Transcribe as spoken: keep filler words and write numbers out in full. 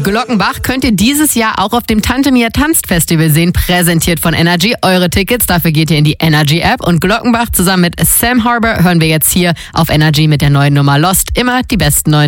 Glockenbach könnt ihr dieses Jahr auch auf dem Tante Mia Tanzt Festival sehen, präsentiert von Energy. Eure Tickets, dafür geht ihr in die Energy App. Und Glockenbach zusammen mit Sam Harbour hören wir jetzt hier auf Energy mit der neuen Nummer Lost. Immer die besten neuen